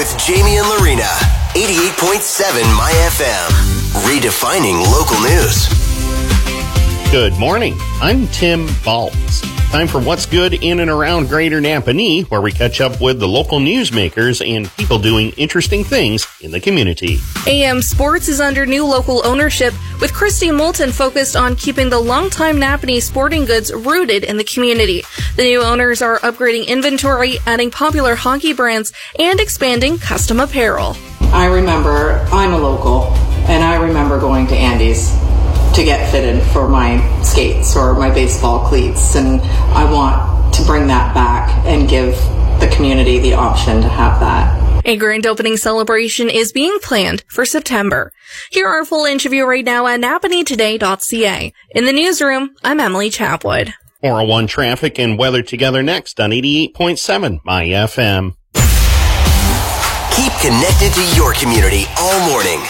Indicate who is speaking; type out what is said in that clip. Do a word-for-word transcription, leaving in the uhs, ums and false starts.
Speaker 1: with Jamie and Lorena. eighty-eight point seven My F M. Redefining local news.
Speaker 2: Good morning. I'm Tim Baltz. Time for What's Good in and around Greater Napanee, where we catch up with the local newsmakers and people doing interesting things in the community.
Speaker 3: A M Sports is under new local ownership, with Christy Moulton focused on keeping the longtime Napanee sporting goods rooted in the community. The new owners are upgrading inventory, adding popular hockey brands, and expanding custom apparel.
Speaker 4: I remember, I'm a local, and I remember going to Andy's to get fitted for my skates or my baseball cleats, and I want to bring that back and give the community the option to have that.
Speaker 3: A grand opening celebration is being planned for September. Hear our full interview right now at napanee today dot c a. In the newsroom, I'm Emily Chapwood.
Speaker 2: four oh one traffic and weather together next on eighty-eight point seven My F M.
Speaker 1: Keep connected to your community all morning